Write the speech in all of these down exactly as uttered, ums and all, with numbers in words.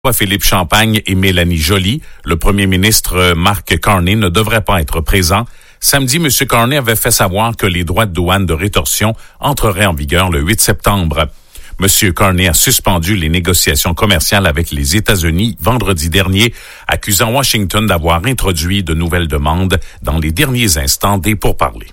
Philippe Champagne et Mélanie Joly. Le premier ministre Mark Carney ne devrait pas être présent. Samedi, M. Carney avait fait savoir que les droits de douane de rétorsion entreraient en vigueur le huit septembre. M. Carney a suspendu les négociations commerciales avec les États-Unis vendredi dernier, accusant Washington d'avoir introduit de nouvelles demandes dans les derniers instants des pourparlers.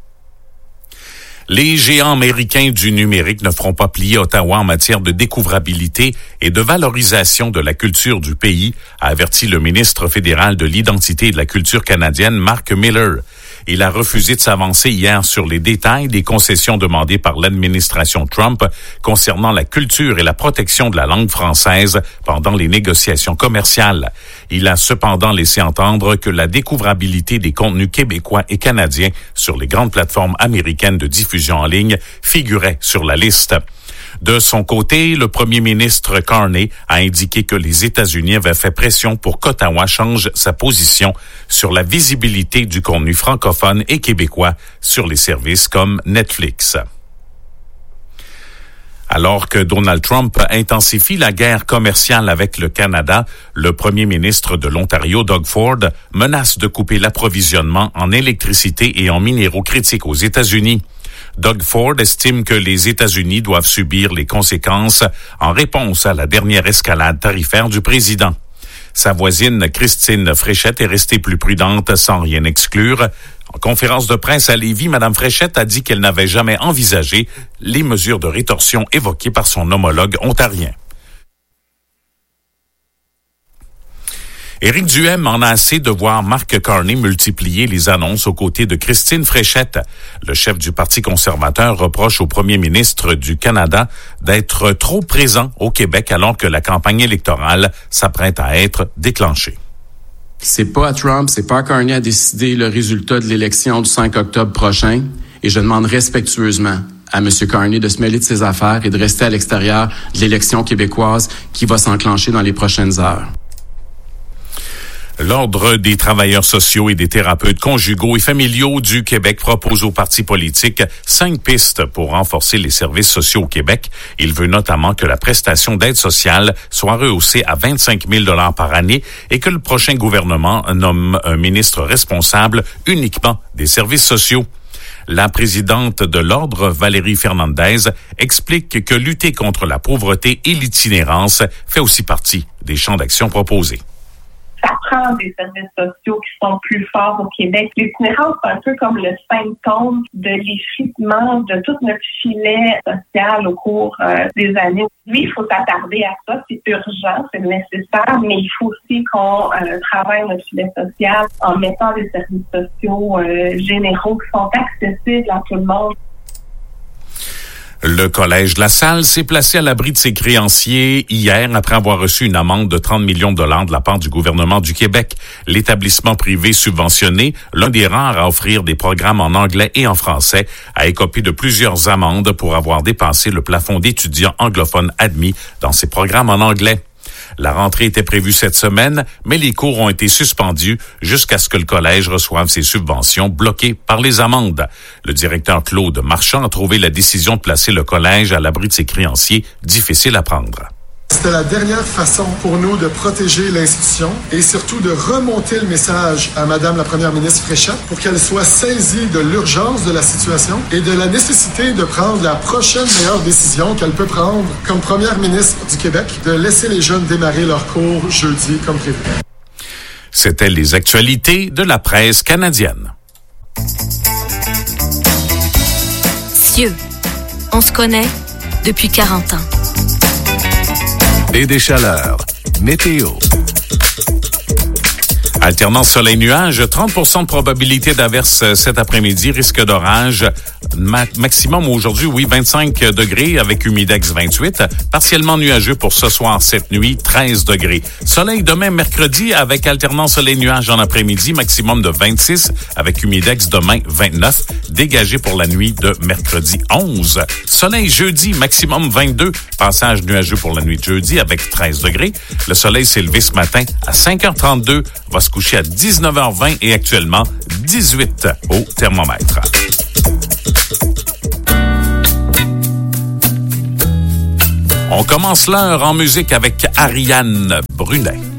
Les géants américains du numérique ne feront pas plier Ottawa en matière de découvrabilité et de valorisation de la culture du pays, a averti le ministre fédéral de l'identité et de la culture canadienne, Mark Miller. Il a refusé de s'avancer hier sur les détails des concessions demandées par l'administration Trump concernant la culture et la protection de la langue française pendant les négociations commerciales. Il a cependant laissé entendre que la découvrabilité des contenus québécois et canadiens sur les grandes plateformes américaines de diffusion en ligne figurait sur la liste. De son côté, le premier ministre Carney a indiqué que les États-Unis avaient fait pression pour qu'Ottawa change sa position sur la visibilité du contenu francophone et québécois sur les services comme Netflix. Alors que Donald Trump intensifie la guerre commerciale avec le Canada, le premier ministre de l'Ontario, Doug Ford, menace de couper l'approvisionnement en électricité et en minéraux critiques aux États-Unis. Doug Ford estime que les États-Unis doivent subir les conséquences en réponse à la dernière escalade tarifaire du président. Sa voisine Christine Fréchette est restée plus prudente sans rien exclure. En conférence de presse à Lévis, Mme Fréchette a dit qu'elle n'avait jamais envisagé les mesures de rétorsion évoquées par son homologue ontarien. Éric Duhem en a assez de voir Mark Carney multiplier les annonces aux côtés de Christine Fréchette. Le chef du Parti conservateur reproche au premier ministre du Canada d'être trop présent au Québec alors que la campagne électorale s'apprête à être déclenchée. C'est pas à Trump, c'est pas à Carney à décider le résultat de l'élection du cinq octobre prochain. Et je demande respectueusement à M. Carney de se mêler de ses affaires et de rester à l'extérieur de l'élection québécoise qui va s'enclencher dans les prochaines heures. L'Ordre des travailleurs sociaux et des thérapeutes conjugaux et familiaux du Québec propose aux partis politiques cinq pistes pour renforcer les services sociaux au Québec. Il veut notamment que la prestation d'aide sociale soit rehaussée à vingt-cinq mille dollars par année et que le prochain gouvernement nomme un ministre responsable uniquement des services sociaux. La présidente de l'Ordre, Valérie Fernandez, explique que lutter contre la pauvreté et l'itinérance fait aussi partie des champs d'action proposés. Ça prend des services sociaux qui sont plus forts au Québec. L'itinérance, c'est un peu comme le symptôme de l'effritement de tout notre filet social au cours euh, des années. Oui, il faut s'attarder à ça, c'est urgent, c'est nécessaire, mais il faut aussi qu'on euh, travaille notre filet social en mettant des services sociaux euh, généraux qui sont accessibles à tout le monde. Le Collège de la Salle s'est placé à l'abri de ses créanciers hier après avoir reçu une amende de trente millions de dollars de la part du gouvernement du Québec. L'établissement privé subventionné, l'un des rares à offrir des programmes en anglais et en français, a écopé de plusieurs amendes pour avoir dépassé le plafond d'étudiants anglophones admis dans ses programmes en anglais. La rentrée était prévue cette semaine, mais les cours ont été suspendus jusqu'à ce que le collège reçoive ses subventions bloquées par les amendes. Le directeur Claude Marchand a trouvé la décision de placer le collège à l'abri de ses créanciers difficile à prendre. C'était la dernière façon pour nous de protéger l'institution et surtout de remonter le message à Madame la Première ministre Fréchette pour qu'elle soit saisie de l'urgence de la situation et de la nécessité de prendre la prochaine meilleure décision qu'elle peut prendre comme Première ministre du Québec, de laisser les jeunes démarrer leur cours jeudi comme prévu. C'était les actualités de la presse canadienne. Cieux, on se connaît depuis quarante ans. Et des chaleurs. Météo. Alternance soleil-nuage, trente pour cent de probabilité d'averse cet après-midi, risque d'orage. Ma- maximum aujourd'hui, oui, vingt-cinq degrés avec humidex vingt-huit. Partiellement nuageux pour ce soir, cette nuit, treize degrés. Soleil demain, mercredi, avec alternance soleil-nuage en après-midi, maximum de vingt-six avec humidex demain, vingt-neuf. Dégagé pour la nuit de mercredi, onze. Soleil jeudi, maximum vingt-deux. Passage nuageux pour la nuit de jeudi avec treize degrés. Le soleil s'est levé ce matin à cinq heures trente-deux. Va se coucher à dix-neuf heures vingt et actuellement dix-huit au thermomètre. On commence l'heure en musique avec Ariane Brunet.